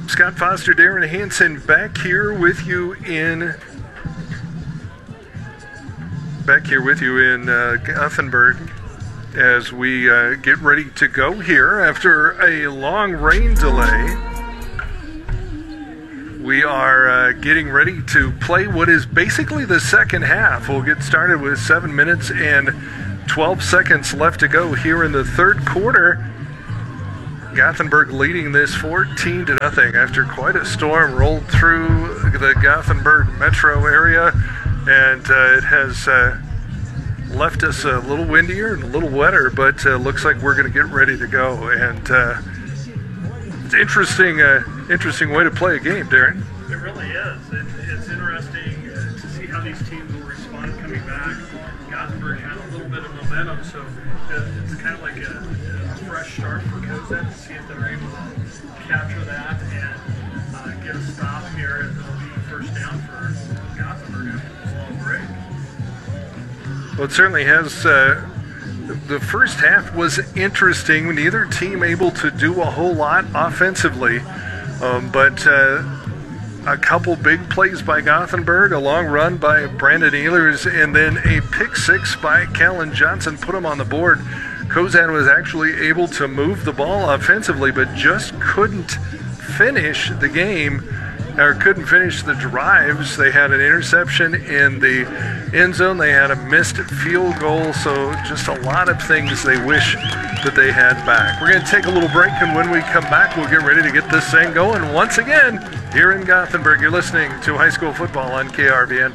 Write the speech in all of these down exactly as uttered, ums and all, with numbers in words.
Scott Foster, Darren Hansen back here with you in back here with you in uh, Gothenburg as we uh, get ready to go here after a long rain delay. We are uh, getting ready to play what is basically the second half. We'll get started with seven minutes and twelve seconds left to go here in the third quarter. Gothenburg leading this fourteen to nothing after quite a storm rolled through the Gothenburg metro area, and uh, it has uh, left us a little windier and a little wetter, but uh, looks like we're going to get ready to go. And uh, it's interesting, uh, interesting way to play a game, Darren. It really is. It, it's interesting uh, to see how these teams will respond coming back. Gothenburg had a little bit of momentum, so uh, it's kind of like a, a fresh start for Cozad to see if they're able to capture that and uh, get a stop here. And it'll be first down for Gothenburg after this long break. Well, it certainly has. Uh, the first half was interesting. Neither team able to do a whole lot offensively, um, but uh, a couple big plays by Gothenburg, a long run by Brandon Ehlers, and then a pick six by Callan Johnson put him on the board. Cozad was actually able to move the ball offensively, but just couldn't finish the game, or couldn't finish the drives. They had an interception in the end zone. They had a missed field goal, so just a lot of things they wish that they had back. We're going to take a little break, and when we come back, we'll get ready to get this thing going once again here in Gothenburg. You're listening to High School Football on K R V N.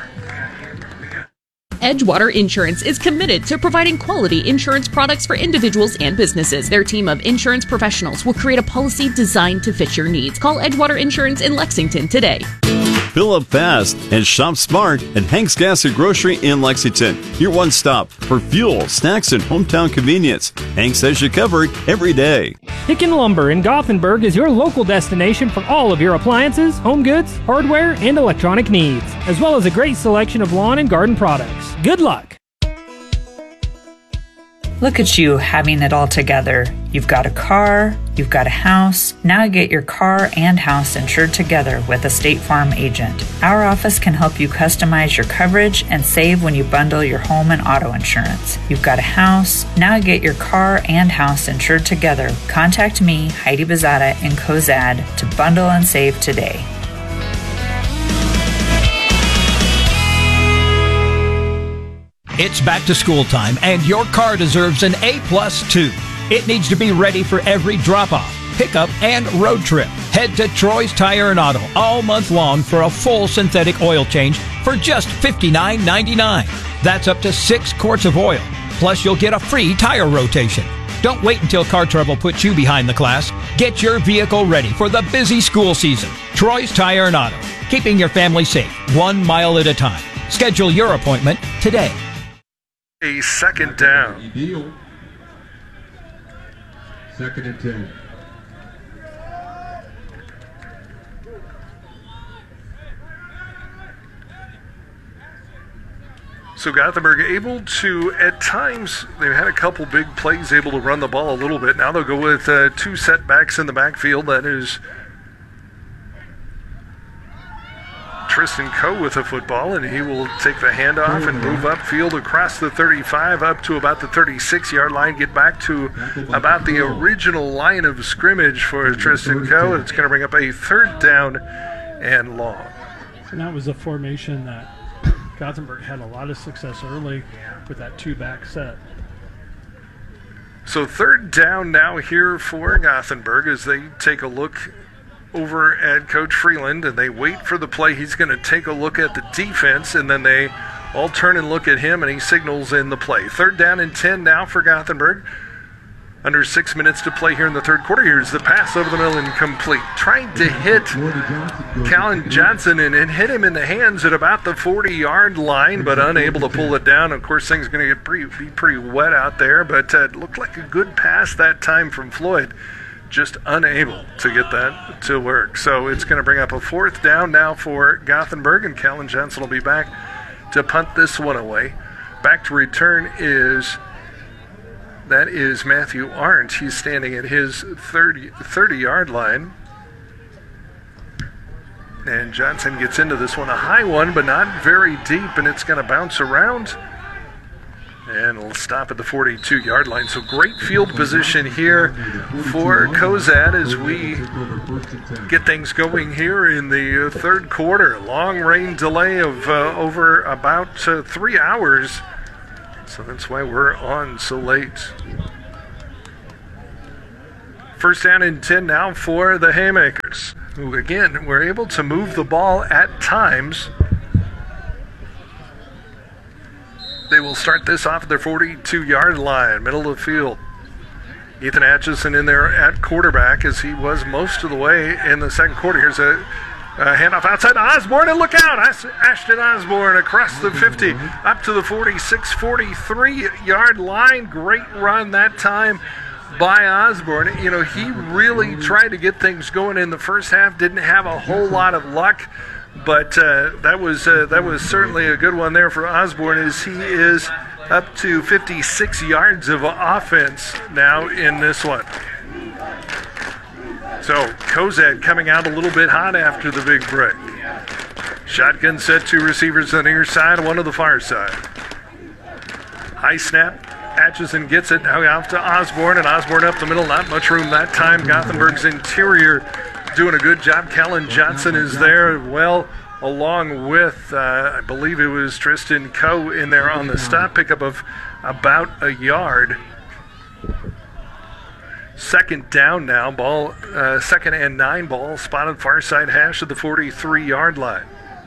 Edgewater Insurance is committed to providing quality insurance products for individuals and businesses. Their team of insurance professionals will create a policy designed to fit your needs. Call Edgewater Insurance in Lexington today. Fill up fast and shop smart at Hank's Gas and Grocery in Lexington. Your one stop for fuel, snacks, and hometown convenience. Hank's has you covered every day. Hicken Lumber in Gothenburg is your local destination for all of your appliances, home goods, hardware, and electronic needs, as well as a great selection of lawn and garden products. Good luck! Look at you having it all together. You've got a car, you've got a house. Now get your car and house insured together with a State Farm agent. Our office can help you customize your coverage and save when you bundle your home and auto insurance. You've got a house. Now get your car and house insured together. Contact me, Heidi Bezada, in Cozad to bundle and save today. It's back to school time, and your car deserves an A plus too. It needs to be ready for every drop-off, pickup, and road trip. Head to Troy's Tire and Auto all month long for a full synthetic oil change for just fifty-nine ninety-nine. That's up to six quarts of oil. Plus, you'll get a free tire rotation. Don't wait until car trouble puts you behind the class. Get your vehicle ready for the busy school season. Troy's Tire and Auto, keeping your family safe one mile at a time. Schedule your appointment today. A second down. Deal. Second and ten. So Gothenburg able to, at times, they've had a couple big plays, able to run the ball a little bit. Now they'll go with uh, two setbacks in the backfield. That is Tristan Coe with the football, and he will take the handoff and move upfield across the thirty-five up to about the thirty-six-yard line, get back to about the original line of scrimmage for Tristan Coe, and it's going to bring up a third down and long. And that was a formation that Gothenburg had a lot of success early with that two-back set. So third down now here for Gothenburg as they take a look over at Coach Freeland, and they wait for the play. He's going to take a look at the defense, and then they all turn and look at him, and he signals in the play. Third down and ten now for Gothenburg. Under six minutes to play here in the third quarter. Here's the pass over the middle and complete. Trying to hit Callan Johnson and, and hit him in the hands at about the forty-yard line, but unable to pull it down. Of course, things are going to get pretty, be pretty wet out there, but uh, it looked like a good pass that time from Floyd. Just unable to get that to work. So it's going to bring up a fourth down now for Gothenburg, and Callan Johnson will be back to punt this one away. Back to return is, that is Matthew Arndt. He's standing at his thirty-yard line. and Johnson gets into this one. A high one, but not very deep, and it's going to bounce around. And it'll stop at the forty-two-yard line. So great field position here for Cozad as we get things going here in the uh, third quarter. Long rain delay of uh, over about uh, three hours. So that's why we're on so late. First down and ten now for the Haymakers, who again were able to move the ball at times. They will start this off at their forty-two-yard line, middle of the field. Ethan Atchison in there at quarterback as he was most of the way in the second quarter. Here's a, a handoff outside to Osborne, and look out! Ashton Osborne across the fifty, up to the forty-six, forty-three-yard line. Great run that time by Osborne. You know, he really tried to get things going in the first half, didn't have a whole lot of luck. But uh, that was uh, that was certainly a good one there for Osborne, as he is up to fifty-six yards of offense now in this one. So Cozad coming out a little bit hot after the big break. Shotgun set, two receivers on the near side, one on the far side. High snap. Atchison gets it now off to Osborne, and Osborne up the middle. Not much room that time. Gothenburg's interior doing a good job. Kellen Johnson is there well, along with, uh, I believe it was Tristan Coe in there on the stop, pickup of about a yard. Second down now, ball, uh, second and nine ball, spotted far side hash at the forty-three-yard line.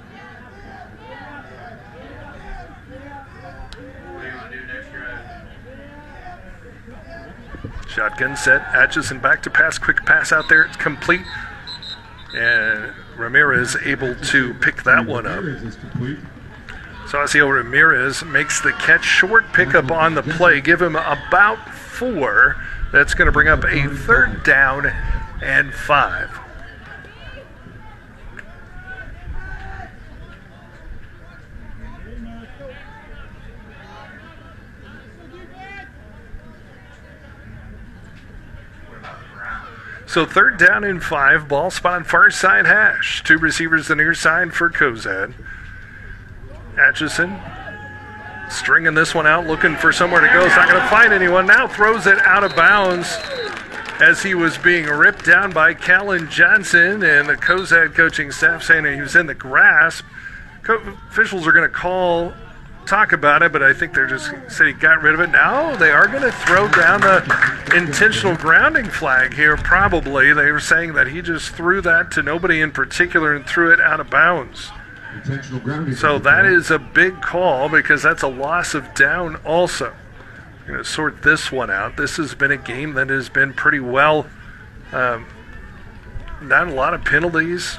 Shotgun set, Atchison back to pass, quick pass out there, it's complete. And Ramirez able to pick that one up. Saucio Ramirez makes the catch. Short pickup on the play. Give him about four. That's going to bring up a third down and five. So third down and five, ball spot far side hash. Two receivers the near side for Cozad. Atchison stringing this one out, looking for somewhere to go. He's not going to find anyone. Now throws it out of bounds as he was being ripped down by Callan Johnson, and the Cozad coaching staff saying he was in the grasp. Co- officials are going to call, talk about it, but I think they're just said he got rid of it. Now they are going to throw down the intentional grounding flag here, probably. They were saying that he just threw that to nobody in particular and threw it out of bounds. Intentional grounding. So that is a big call because that's a loss of down also. I'm going to sort this one out. This has been a game that has been pretty well, um, not a lot of penalties.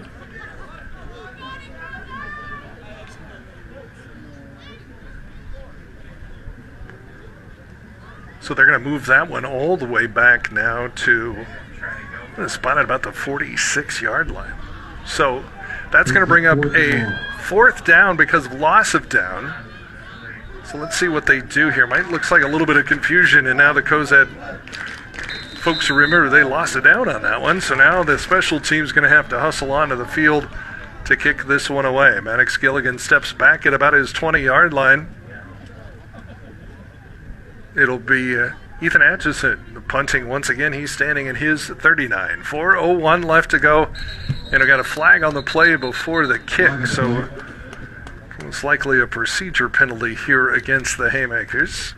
So they're going to move that one all the way back now to uh, spot at about the forty-six-yard line. So that's going to bring up a fourth down because of loss of down. So let's see what they do here. Might looks like a little bit of confusion, and now the Cozad folks remember they lost it down on that one. So now the special team's going to have to hustle onto the field to kick this one away. Maddox Gilligan steps back at about his twenty-yard line. It'll be uh, Ethan Atchison punting once again. He's standing at his thirty-nine. four oh one left to go. And I got a flag on the play before the kick. So most likely a procedure penalty here against the Haymakers.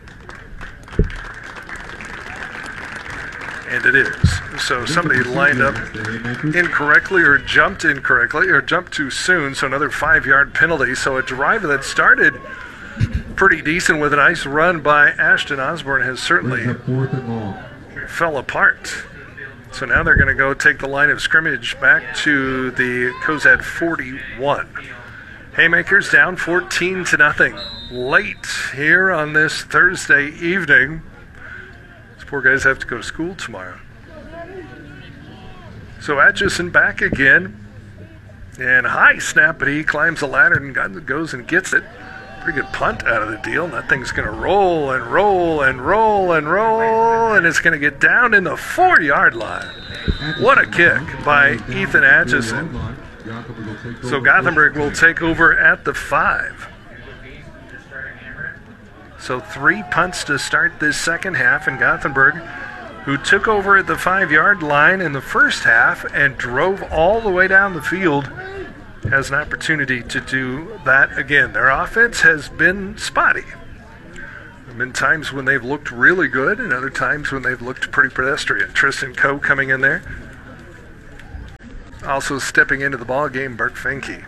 And it is. So somebody lined up incorrectly or jumped incorrectly or jumped too soon. So another five-yard penalty. So a drive that started pretty decent with a nice run by Ashton Osborne has certainly fell apart. So now they're going to go take the line of scrimmage back to the Cozad forty-one. Haymakers down fourteen to nothing. Late here on this Thursday evening. These poor guys have to go to school tomorrow. So Atchison back again. And high snap, but he climbs the ladder and goes and gets it. Pretty good punt out of the deal. That thing's going to roll and roll and roll and roll, and it's going to get down in the four-yard line. What a kick by Ethan Atchison. So Gothenburg will take over at the five. So three punts to start this second half, and Gothenburg, who took over at the five-yard line in the first half and drove all the way down the field, has an opportunity to do that again. Their offense has been spotty. There have been times when they've looked really good and other times when they've looked pretty pedestrian. Tristan Coe coming in there. Also stepping into the ball game, Bert Finke.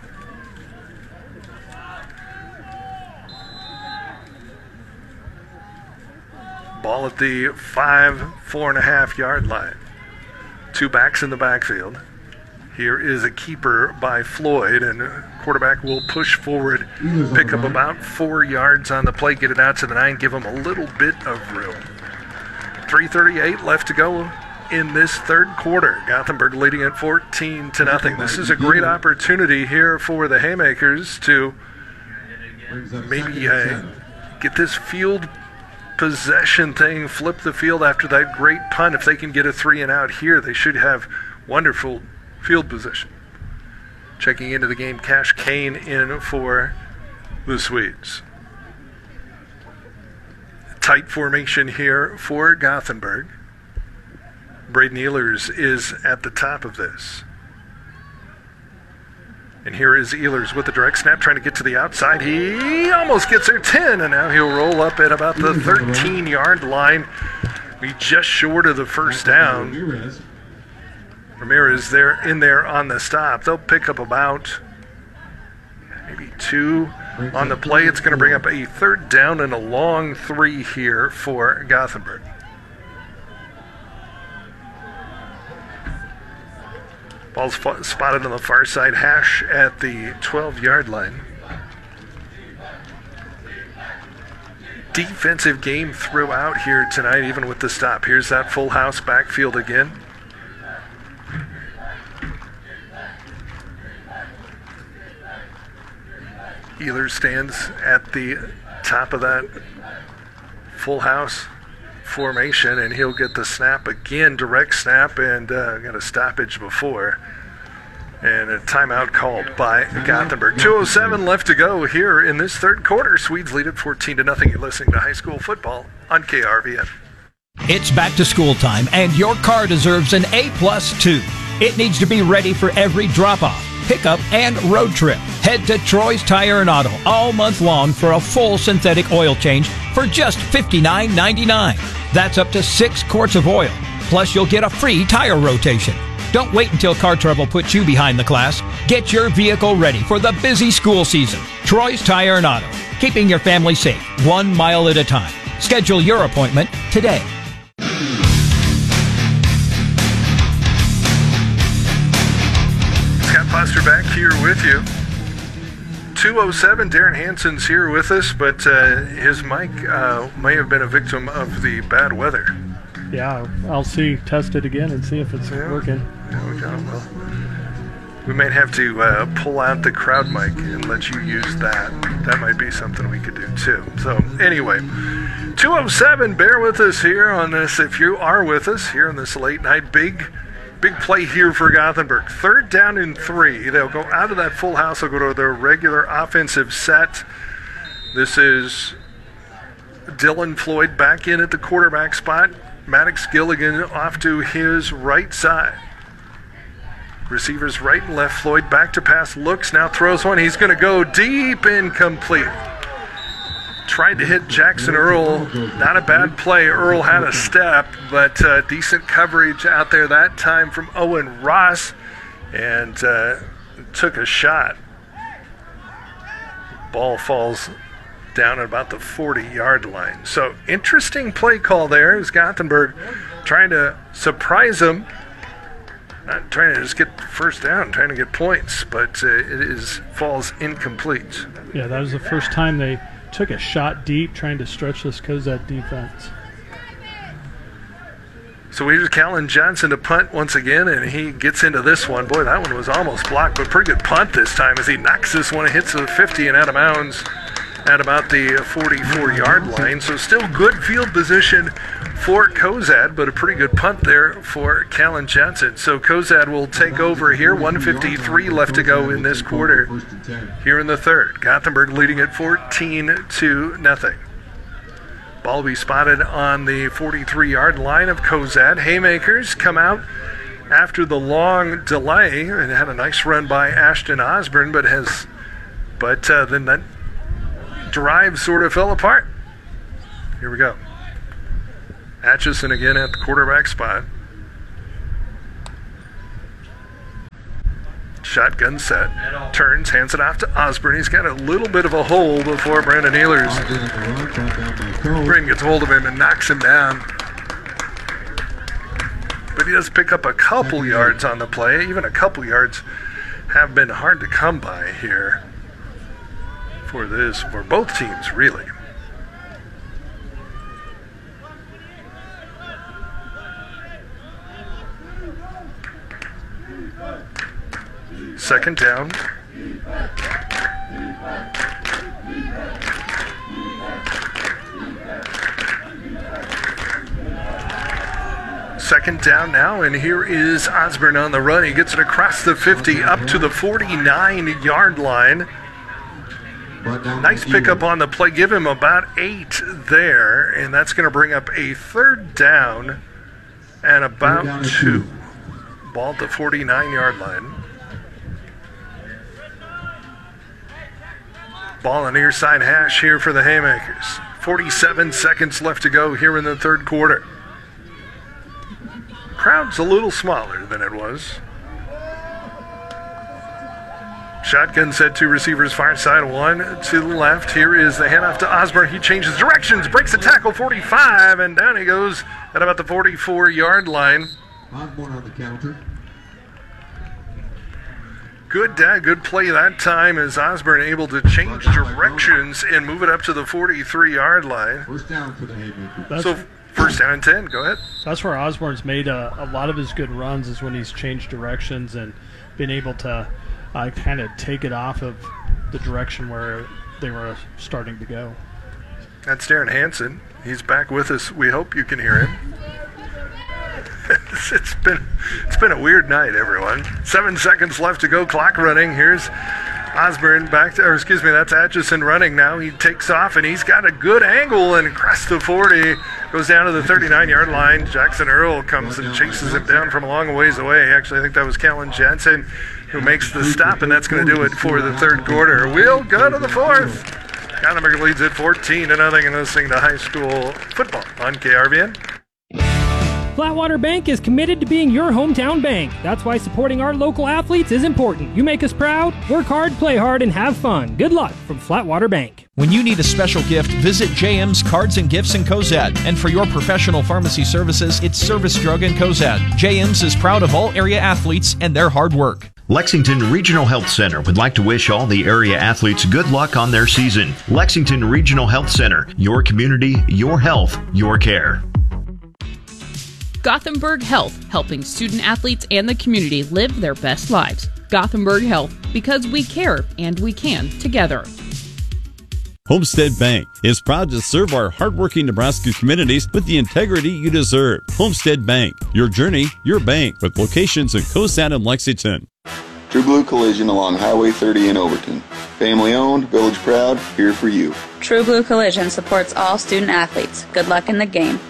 Ball at the five, four and a half yard line. Two backs in the backfield. Here is a keeper by Floyd, and quarterback will push forward, pick up about four yards on the play, get it out to the nine, give them a little bit of room. three thirty-eight left to go in this third quarter. Gothenburg leading at fourteen to nothing. This is a great opportunity here for the Haymakers to maybe uh, get this field possession thing, flip the field after that great punt. If they can get a three and out here, they should have wonderful field position. Checking into the game, Cash Kane in for the Swedes. Tight formation here for Gothenburg. Braden Ehlers is at the top of this. And here is Ehlers with the direct snap, trying to get to the outside. He almost gets there, ten, and now he'll roll up at about the thirteen-yard line. Be just short of the first down. Ramirez there in there on the stop. They'll pick up about maybe two on the play. It's going to bring up a third down and a long three here for Gothenburg. Ball's spotted on the far side hash at the twelve-yard line. Defensive game throughout here tonight, even with the stop. Here's that full house backfield again. Ehlers stands at the top of that full house formation, and he'll get the snap again, direct snap, and uh, got a stoppage before. And a timeout called by Gothenburg. two oh seven left to go here in this third quarter. Swedes lead at fourteen to nothing. You're listening to high school football on K R V N. It's back to school time, and your car deserves an A plus too. It needs to be ready for every drop-off, pickup, and road trip. Head to Troy's Tire and Auto all month long for a full synthetic oil change for just fifty-nine ninety-nine. That's up to six quarts of oil. Plus, you'll get a free tire rotation. Don't wait until car trouble puts you behind the class. Get your vehicle ready for the busy school season. Troy's Tire and Auto, keeping your family safe one mile at a time. Schedule your appointment today. Scott Foster back here with you. two oh seven, Darren Hansen's here with us, but uh, his mic uh, may have been a victim of the bad weather. Yeah, I'll see, test it again and see if it's yeah. working. There we go. Well, we might have to uh, pull out the crowd mic and let you use that. That might be something we could do too. So anyway, two oh seven, bear with us here on this. If you are with us here on this late night, big Big play here for Gothenburg. Third down and three. They'll go out of that full house. They'll go to their regular offensive set. This is Dylan Floyd back in at the quarterback spot. Maddox Gilligan off to his right side. Receivers right and left. Floyd back to pass. Looks, now throws one. He's going to go deep, incomplete. Tried to hit Jackson Earl. Not a bad play. Earl had a step, but uh, decent coverage out there that time from Owen Ross, and uh, took a shot. Ball falls down at about the forty-yard line. So interesting play call there as Gothenburg trying to surprise them. Not trying to just get first down, trying to get points, but uh, it is falls incomplete. Yeah, that was the first time they took a shot deep trying to stretch this Cozad defense. So here's Callan Johnson to punt once again, and he gets into this one. Boy, that one was almost blocked, but pretty good punt this time as he knocks this one and hits the fifty and out of bounds at about the forty-four-yard line. So still good field position for Cozad, but a pretty good punt there for Callan Jensen. So Cozad will take over here. one fifty-three left to go in this quarter here in the third. Gothenburg leading at fourteen to nothing. Ball will be spotted on the forty-three-yard line of Cozad. Haymakers come out after the long delay and had a nice run by Ashton Osborne, but has, but uh, then that drive sort of fell apart. Here we go. Atchison again at the quarterback spot. Shotgun set. Turns, hands it off to Osborne. He's got a little bit of a hole before Brandon Ehlers. Brandon gets hold of him and knocks him down. But he does pick up a couple yards on the play. Even a couple yards have been hard to come by here for this, for both teams, really. Second down. Second down now, and here is Osborne on the run. He gets it across the fifty up to the forty-nine-yard line. Nice pickup on the play. Give him about eight there, and that's going to bring up a third down and about two. Ball at the forty-nine-yard line. Ball on near side hash here for the Haymakers. forty-seven seconds left to go here in the third quarter. Crowd's a little smaller than it was. Shotgun set, two receivers far side, one to the left. Here is the handoff to Osborne. He changes directions, breaks the tackle, forty-five, and down he goes at about the forty-four-yard line. Osborne on the counter. Good uh, good play that time as Osborne able to change directions and move it up to the forty-three-yard line. First down for the Haymakers. So first down and ten. Go ahead. That's where Osborne's made a, a lot of his good runs, is when he's changed directions and been able to uh, kind of take it off of the direction where they were starting to go. That's Darren Hansen. He's back with us. We hope you can hear him. It's been it's been a weird night, everyone. Seven seconds left to go. Clock running. Here's Osborne back to, or excuse me, that's Atchison running now. He takes off and he's got a good angle and across the forty. Goes down to the thirty-nine-yard line. Jackson Earl comes and chases him down from a long ways away. Actually, I think that was Callan Jensen who makes the stop, and that's going to do it for the third quarter. We'll go to the fourth. Gothenburg leads at fourteen to nothing, and listening to high school football on K R V N. Flatwater Bank is committed to being your hometown bank. That's why supporting our local athletes is important. You make us proud, work hard, play hard, and have fun. Good luck from Flatwater Bank. When you need a special gift, visit J M's Cards and Gifts in Cozad. And for your professional pharmacy services, it's Service Drug in Cozad. J M's is proud of all area athletes and their hard work. Lexington Regional Health Center would like to wish all the area athletes good luck on their season. Lexington Regional Health Center, your community, your health, your care. Gothenburg Health, helping student athletes and the community live their best lives. Gothenburg Health, because we care and we can together. Homestead Bank is proud to serve our hardworking Nebraska communities with the integrity you deserve. Homestead Bank, your journey, your bank, with locations in Cozad and Lexington. True Blue Collision along Highway thirty in Overton. Family owned, village proud, here for you. True Blue Collision supports all student athletes. Good luck in the game.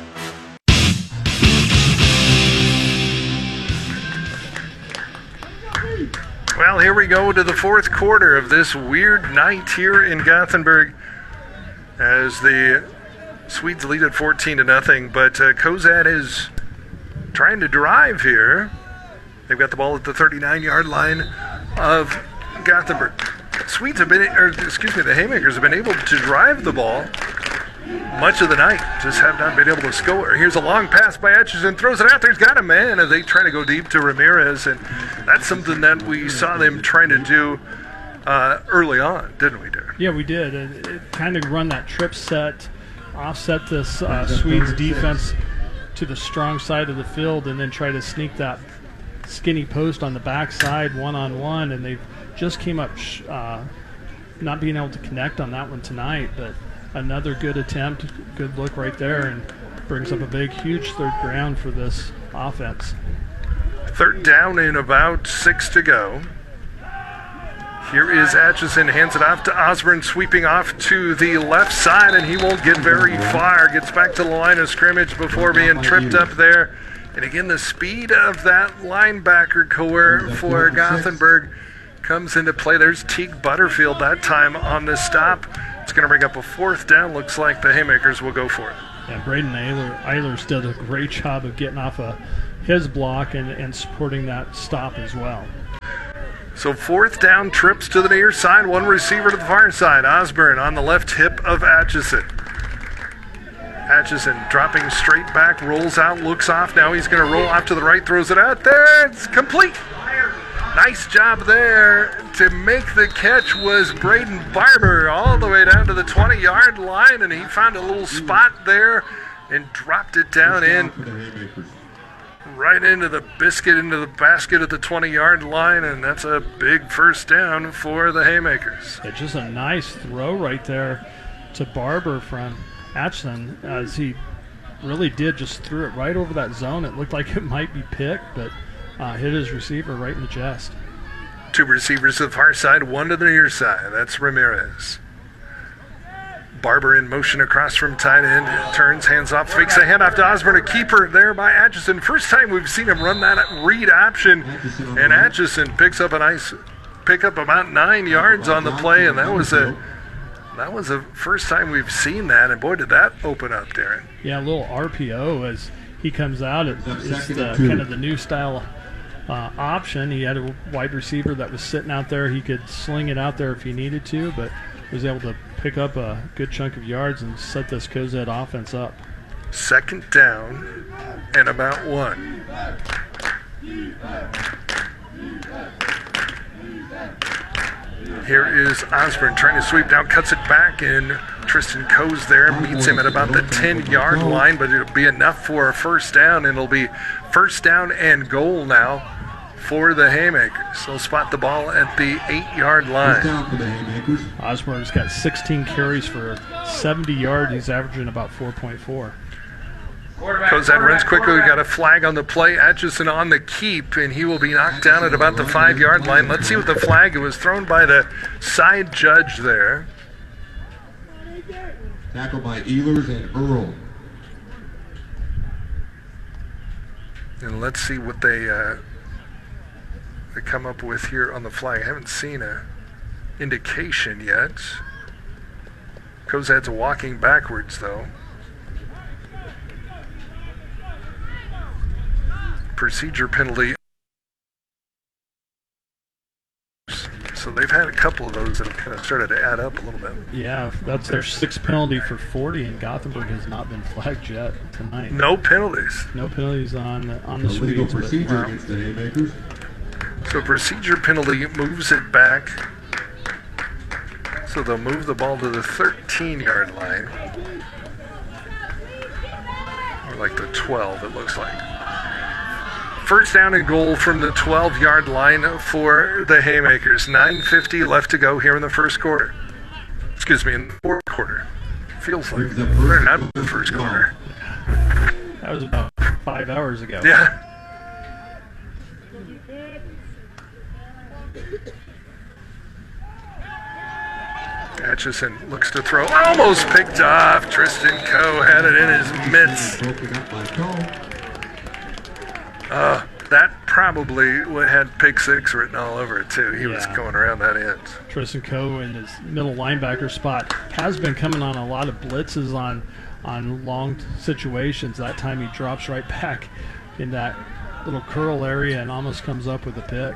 Well, here we go to the fourth quarter of this weird night here in Gothenburg as the Swedes lead at fourteen to nothing, but uh, Cozad is trying to drive here. They've got the ball at the thirty-nine-yard line of Gothenburg. Swedes have been, or excuse me, the Haymakers have been able to drive the ball much of the night, just have not been able to score. Here's a long pass by Atchison, throws it out there, he's got a man as they try to go deep to Ramirez, and that's something that we saw them trying to do uh, early on, didn't we, Darren? Yeah, we did. It, it kind of run that trip set, offset this uh, Swedes defense to the strong side of the field, and then try to sneak that skinny post on the backside one-on-one, and they just came up sh- uh, not being able to connect on that one tonight, but another good attempt, good look right there, and brings up a big, huge third ground for this offense. Third down and about six to go. Here is Atchison, hands it off to Osborne, sweeping off to the left side, and he won't get very far. Gets back to the line of scrimmage before being tripped up there. And again, the speed of that linebacker core for Gothenburg comes into play. There's Teague Butterfield that time on the stop. It's going to bring up a fourth down. Looks like the Haymakers will go for it. Yeah, Braden Eilers, Eilers did a great job of getting off of his block and, and supporting that stop as well. So fourth down, trips to the near side, one receiver to the far side. Osborne on the left hip of Atchison. Atchison dropping straight back, rolls out, looks off. Now he's going to roll off to the right, throws it out there. It's complete. Nice job there. To make the catch was Braden Barber all the way down to the twenty-yard line, and he found a little spot there and dropped it down in. Right into the biscuit, into the basket at the twenty-yard line, and that's a big first down for the Haymakers. Yeah, just a nice throw right there to Barber from Atchison, as he really did just threw it right over that zone. It looked like it might be picked, but uh, hit his receiver right in the chest. Two receivers to the far side, one to the near side. That's Ramirez. Barber in motion across from tight end, turns, hands off, fakes a handoff to Osborne, a keeper there by Atchison. First time we've seen him run that read option, and Atchison picks up a nice pick up about nine yards on the play, and that was a that was the first time we've seen that, and boy, did that open up, Darren. Yeah, a little R P O as he comes out. It, it's the, kind of the new style uh, option. He had a wide receiver that was sitting out there. He could sling it out there if he needed to, but was able to pick up a good chunk of yards and set this Cozad offense up. Second down and about one. Here is Osborne trying to sweep down, cuts it back, and Tristan Coes there meets him at about the ten-yard line, but it'll be enough for a first down, and it'll be first down and goal now for the Haymakers. They'll spot the ball at the eight-yard line. Osborne's got sixteen carries for seventy yards. He's averaging about four point four. Cozad runs quickly. We got a flag on the play. Atchison on the keep, and he will be knocked down at about the five-yard line. Let's see what the flag. It was thrown by the side judge there. Tackled by Eilers and Earl. And let's see what they uh, they come up with here on the flag. I haven't seen a indication yet. Cozad's walking backwards, though. Procedure penalty. So they've had a couple of those that have kind of started to add up a little bit. Yeah, that's their sixth penalty for forty, and Gothenburg has not been flagged yet tonight. No penalties. No penalties on the, on the Illegal Swedes. procedure Wow. against the Haymakers. So procedure penalty moves it back. So they'll move the ball to the thirteen-yard line. Or like the twelve, it looks like. First down and goal from the twelve-yard line for the Haymakers. nine fifty left to go here in the first quarter. Excuse me, in the fourth quarter. Feels like we're not in the first quarter. That was about five hours ago. Yeah. Atchison looks to throw. Almost picked off. Tristan Coe had it in his mitts. Broken up by Coe. Uh, that probably had pick six written all over it, too. He Yeah. was going around that end. Tristan Coe in his middle linebacker spot has been coming on a lot of blitzes on on long situations. That time he drops right back in that little curl area and almost comes up with a pick.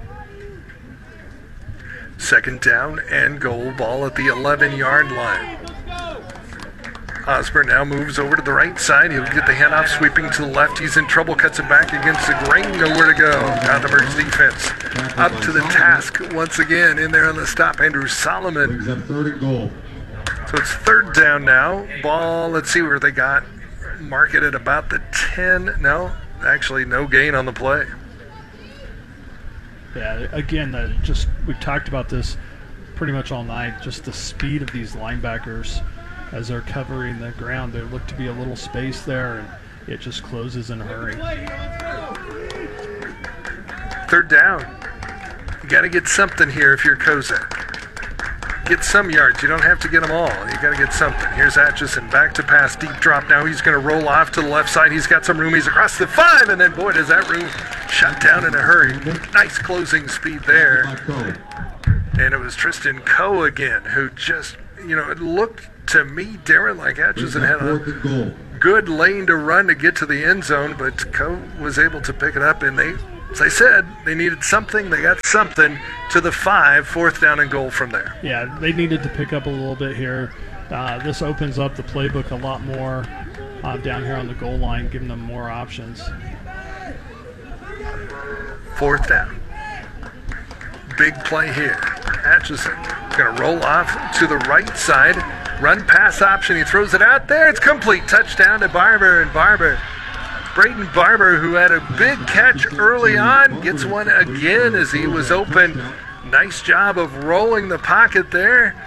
Second down and goal, ball at the eleven-yard line. Osborne now moves over to the right side. He'll get the handoff, sweeping to the left. He's in trouble, cuts it back against the grain. Nowhere to go. Gothenburg's defense up to the task once again. In there on the stop, Andrew Solomon. Brings up third and goal. So it's third down now. Ball, let's see where they got. Mark it at about the ten. No, actually no gain on the play. Yeah, again, the, just we've talked about this pretty much all night. Just the speed of these linebackers as they're covering the ground. There looked to be a little space there, and it just closes in a hurry. Third down. You got to get something here if you're Cozad. Get some yards. You don't have to get them all. You got to get something. Here's Atchison back to pass, deep drop. Now he's going to roll off to the left side. He's got some room. He's across the five, and then boy, does that room shut down in a hurry. Nice closing speed there. And it was Tristan Coe again, who just, you know, it looked to me, Darren, like Atchison had a good lane to run to get to the end zone, but Coe was able to pick it up, and they, as I said, they needed something. They got something to the five, fourth down and goal from there. Yeah, they needed to pick up a little bit here. Uh, this opens up the playbook a lot more uh, down here on the goal line, giving them more options. Fourth down. Big play here. Atchison going to roll off to the right side. Run pass option. He throws it out there. It's complete. Touchdown to Barber, and Barber, Braden Barber, who had a big catch early on, gets one again as he was open. Nice job of rolling the pocket there.